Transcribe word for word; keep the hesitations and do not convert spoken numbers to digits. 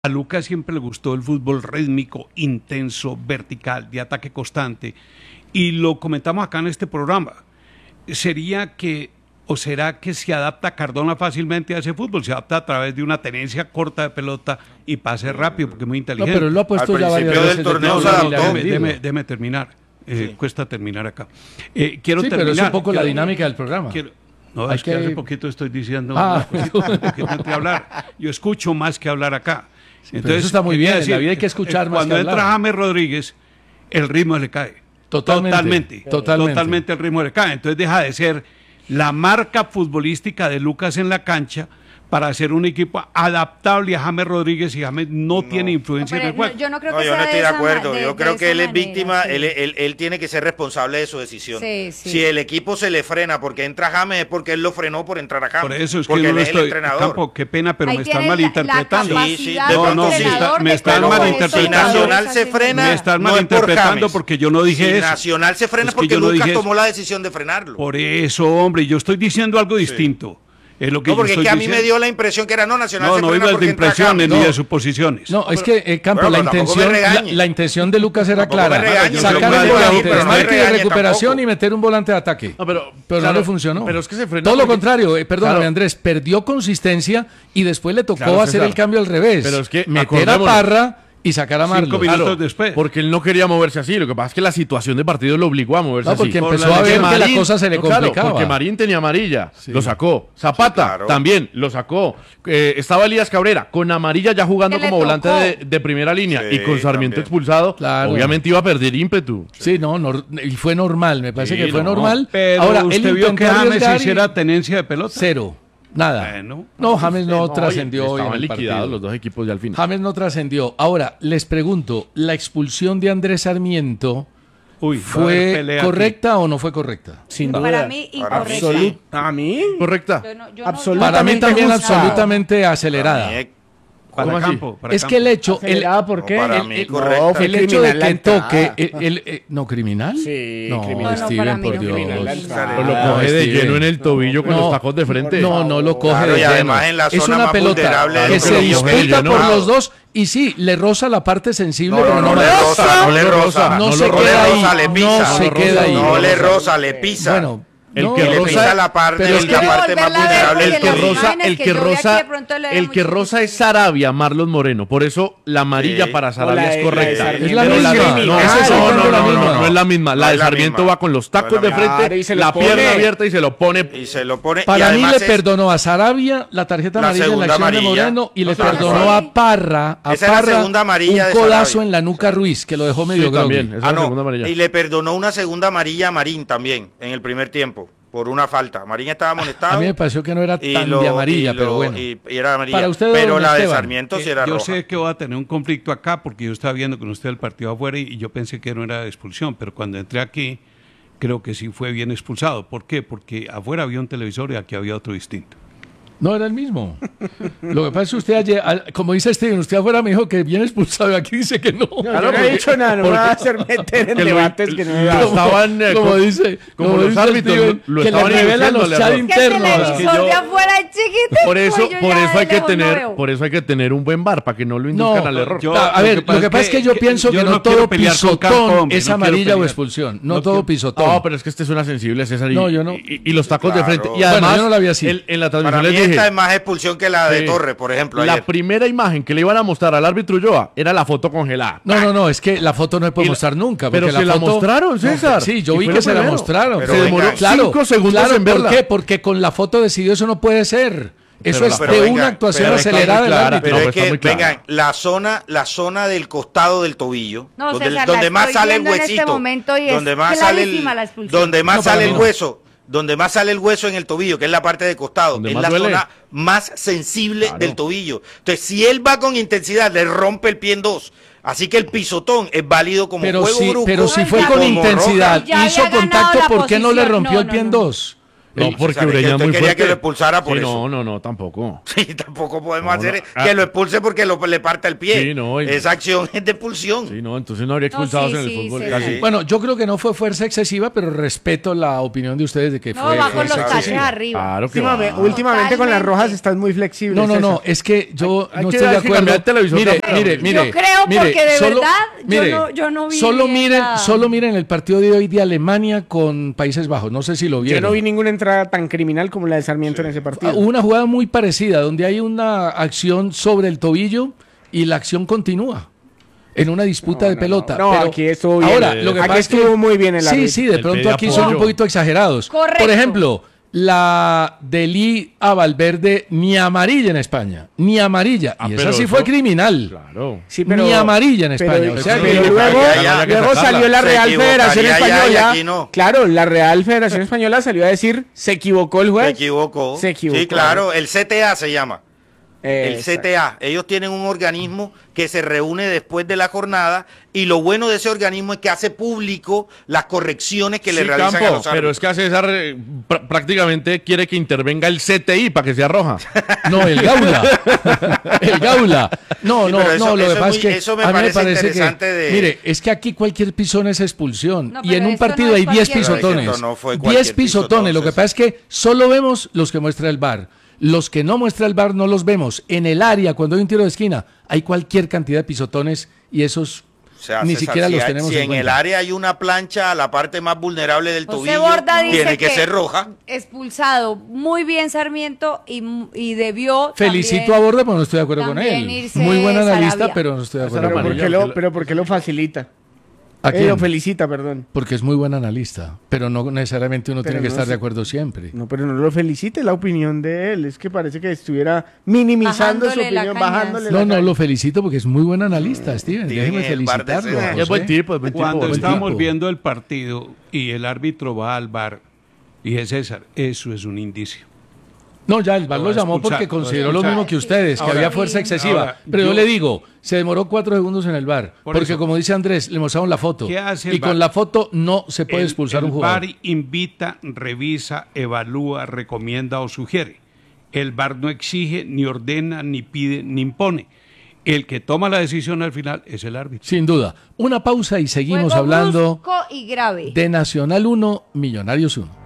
A Lucas siempre le gustó el fútbol rítmico, intenso, vertical, de ataque constante. Y lo comentamos acá en este programa. ¿Sería que, o será que se adapta Cardona fácilmente a ese fútbol? Se adapta a través de una tenencia corta de pelota y pase rápido, porque es muy inteligente. No, pero él lo ha puesto ya varias veces. Al principio del torneo se adaptó. Déjeme, déjeme terminar. Eh, sí. Cuesta terminar acá. Eh, quiero sí, terminar. pero es un poco quiero, la dinámica del programa. Quiero, no, Hay es que... que hace poquito estoy diciendo ah. una cosita, poquito antes de hablar. Yo escucho más que hablar acá. Sí, entonces eso está muy bien, decir, en la vida hay que escuchar más cuando que hablar. entra James Rodríguez, el ritmo le cae. Totalmente. Totalmente. Totalmente. Totalmente el ritmo le cae. Entonces deja de ser la marca futbolística de Lucas en la cancha para hacer un equipo adaptable a James Rodríguez, y James no, no. tiene influencia no, en el juego. No, yo no creo que no, yo sea no estoy de, de acuerdo. De, yo de creo que él es manera, víctima, sí. él, él, él tiene que ser responsable de su decisión. Sí, sí. Si el equipo se le frena porque entra James, es porque él lo frenó por entrar a James. Por eso es porque que yo él no es estoy, el entrenador. Campo, qué pena, pero Ahí me están la, malinterpretando. La sí, sí, de no, no, me, está, me están malinterpretando. Si Nacional se frena, me están no malinterpretando por porque yo no dije si eso. Nacional se frena es porque no Lucas tomó la decisión de frenarlo. Por eso, hombre, yo estoy diciendo algo sí. distinto. Es lo que no, porque yo es que a mí diciendo. me dio la impresión que era no, Nacional no, se no frena ibas porque de impresiones ni no. de suposiciones. No, no es que, eh, Campo, bueno, la, intención, la, la intención de Lucas era clara. Regañe, sacar el volante de marca de recuperación tampoco. Y meter un volante de ataque. No, pero pero claro, no le funcionó. Pero es que se frenó Todo porque... lo contrario, eh, perdóname claro. Andrés, perdió consistencia y después le tocó claro, hacer César. el cambio al revés. Pero es que meter a Parra y sacar a Marlos. Cinco minutos claro, después. Porque él no quería moverse así. Lo que pasa es que la situación de partido lo obligó a moverse no, así. porque empezó a ver Marín, que la cosa se le no, complicaba. Claro, porque Marín tenía amarilla, sí. lo sacó. Zapata sí, claro. también lo sacó. Eh, estaba Elías Cabrera con amarilla ya jugando como volante de, de primera línea sí, y con Sarmiento también. expulsado. Claro. Obviamente iba a perder ímpetu. Sí, no, no y fue normal. Me parece sí, que fue no, normal. Pero ahora usted él vio que James y... hiciera tenencia de pelota. Cero. Nada. Bueno, no, James no, no trascendió hoy. Estaban liquidados los dos equipos ya al final. James no trascendió. Ahora, les pregunto, ¿la expulsión de Andrés Sarmiento Uy, fue correcta aquí. o no fue correcta? Sin duda. Para mí, incorrecta. Absolut ¿A mí? Correcta. Yo no, yo absolutamente para mí también justa. absolutamente acelerada. Para mí, Para campo, para es campo. que el hecho, el, ¿por qué? No, para el, mí, el, correcto. el hecho de que toque, el, el, el, no criminal, sí, no, criminal. Steven, no, por Dios, no, lo coge de lleno en el tobillo con no, los tacos de frente. No, no lo coge claro, de y lleno. además en la es zona una más pelota que se disputa por los dos y sí, le roza la parte sensible, no, pero no, no, no le roza, no le roza, no se queda ahí, no se queda ahí, no le roza, le pisa. Bueno. El no, que le roza pisa la parte, pero es la parte más vulnerable. El que roza, el que roza, el que roza es Sarabia, Marlos Moreno. Por eso la amarilla sí. para Sarabia la, es correcta. La es la misma. No, no, ah, no, no, la no, misma. no, no es la misma. La no de la Sarmiento misma. va con los tacos no de frente, claro, la pone. pierna abierta y se lo pone. Y se lo pone. Para y mí le es... perdonó a Sarabia la tarjeta la amarilla en la acción amarilla, de Moreno y no le se la perdonó pasó. a Parra, a Esa es Parra la segunda amarilla un de codazo Sarabia. en la nuca Ruiz que lo dejó medio sí, groggy. también, esa es ah, la no. segunda amarilla. Y le perdonó una segunda amarilla a Marín también en el primer tiempo. Por una falta. Marín estaba amonestado. A mí me pareció que no era tan lo, de amarilla, y pero lo, bueno. Y, y era amarilla. Para usted, pero la Esteban, de Sarmiento sí era yo roja. sé que voy a tener un conflicto acá porque yo estaba viendo con usted el partido afuera y, y yo pensé que no era expulsión, pero cuando entré aquí creo que sí fue bien expulsado. ¿Por qué? Porque afuera había un televisor y aquí había otro distinto. No, era el mismo. Lo que pasa es que usted ayer, como dice Steven, usted afuera me dijo que bien expulsado y aquí dice que no. No, claro, yo no he dicho nada, no me va a hacer meter en debates lo, que no me va a estaban, eh, como dice, como, como los dice árbitros Steven, lo, lo que le revelan los chats internos. Que el televisor yo, de afuera es chiquito. Por eso, por eso hay que tener, no por eso hay que tener un buen bar para que no lo induzcan no, al error. Yo, a ver, lo que pasa es que, que yo pienso que, que no, no todo pisotón campo, hombre, es no amarilla o expulsión, no, no todo quiero, pisotón. No, pero es que este suena sensible, César. No, yo no. Y los tacos de frente. Y además, yo no la vi así. En la transmisión les dije. Esta es más expulsión que la de Torres, por ejemplo. La ayer. primera imagen que le iban a mostrar al árbitro Ulloa era la foto congelada. No, no, no, es que la foto no se puede mostrar nunca. Pero la se la foto... mostraron, César. No, sí, yo vi que se la mostraron. Se demoró cinco segundos en verla. ¿Por qué? Porque con la foto decidió eso no puede ser. Eso pero es la, de venga, una actuación acelerada del árbitro. Pero no, es que, vengan, la zona, la zona del costado del tobillo, no, donde, César, donde más sale el huesito, este donde más sale el, donde más no, sale el hueso, donde más sale el hueso en el tobillo, que es la parte de costado, es la duele. zona más sensible claro. del tobillo. Entonces, si él va con intensidad, le rompe el pie en dos. Así que el pisotón es válido como pero juego si, brusco. Pero si fue con intensidad, hizo contacto, ¿por qué no le rompió no, el pie en dos? No, el, porque Ureña muy quería fuerte. que lo expulsara por sí, eso. No, no, no, tampoco. Sí, tampoco podemos no, hacer no. que lo expulse porque lo, le parte el pie. Sí, no, y... Esa acción es de expulsión. Sí, no, entonces no habría expulsados no, sí, en el sí, fútbol. sí, casi. sí. Bueno, yo creo que no fue fuerza excesiva, pero respeto la opinión de ustedes de que no, fue va con los fuerza taches excesiva. arriba. Claro que Últimamente, va. últimamente con las Totalmente. rojas estás muy flexible. No, no, César. no, es que yo Hay- hay no que- estoy de hay que acuerdo. cambiar el televisor Mire, también. mire, mire. Yo creo mire, porque de solo- verdad yo mire, no- yo no vi Solo bien miren, la- solo miren el partido de hoy de Alemania con Países Bajos. No sé si lo Yo vieron. no vi ninguna entrada tan criminal como la de Sarmiento en ese partido. Ah, Hubo una jugada muy parecida donde hay una acción sobre el tobillo y la acción continúa en una disputa No, de no, pelota. no. No, pero aquí estuvo bien. Ahora, Eh, lo que aquí pasa es que estuvo muy bien el sí, árbitro. sí, de El pronto pide aquí apoyo. son un poquito exagerados. Correcto. Por ejemplo, la de Lee a Valverde ni amarilla en España, ni amarilla. Ah, y pero esa sí eso- fue criminal. Claro. Sí, pero- ni amarilla en pero- España. o sea, pero que- luego, ya, ya, que luego sacarla. salió la Se Real Federación equivocaría ya, y Española. aquí no. Claro, la Real Federación Española salió a decir, se equivocó el juez. Se equivocó. Se equivocó. Sí, claro, el C T A se llama. El Exacto. C T A, ellos tienen un organismo que se reúne después de la jornada y lo bueno de ese organismo es que hace público las correcciones que le Sí, realizan Campo, a los pero árbitros. es que a César eh, pr- prácticamente quiere que intervenga el C T I para que sea roja. No, el Gaula. El Gaula. No, Sí, no, pero eso- no, lo eso que pasa es es muy- que eso me a mí parece me parece interesante que, de- mire, es que aquí cualquier pisón es expulsión. No, y pero en un esto partido no es hay diez cualquier pisotones. Esto no fue cualquier diez pisotones. Lo que pisotón, pasa es que solo vemos los que muestra el V A R. Los que no muestra el V A R no los vemos. En el área, cuando hay un tiro de esquina, hay cualquier cantidad de pisotones y esos O sea, ni César, siquiera si los hay- tenemos si en en cuenta. el área hay una plancha a la parte más vulnerable del José tobillo, Borda dice tiene que, ser roja. Expulsado muy bien Sarmiento y, y debió. Felicito también- a Borda, pero no estoy de acuerdo con también él. irse Muy buen analista, Sarabia. pero no estoy de acuerdo Pero con ¿por, él. qué lo, pero ¿por qué lo facilita? ¿A Eh, quién? lo felicita, perdón. Porque es muy buen analista, pero no necesariamente uno Pero tiene que no estar sé. de acuerdo siempre. No, pero no lo felicite, la opinión de él. Es que parece que estuviera minimizando su Bajándole la opinión, caña. bajándole No, la no, caña. lo felicito porque es muy buen analista, Steven. Steven, Déjeme el bar de felicitarlo. César. José. Es buen tipo, es buen tipo. Cuando buen estábamos tipo. viendo el partido y el árbitro va al bar, dije, César, eso es un indicio. No, ya el V A R Lo lo va a llamó expulsar, porque lo va a consideró lo expulsar. mismo que ustedes, que Ahora- había fuerza excesiva. ahora, Pero yo, yo- le digo, se demoró cuatro segundos en el V A R. Por Porque eso. como dice Andrés, le mostraron la foto. ¿Qué hace el y V A R? con la foto no se puede El- expulsar un el jugador. V A R invita, revisa, evalúa, recomienda o sugiere. El V A R no exige, ni ordena, ni pide, ni impone. El que toma la decisión al final es el árbitro. Sin duda. Una pausa y seguimos Juego hablando brusco y grave. de Nacional uno, Millonarios uno.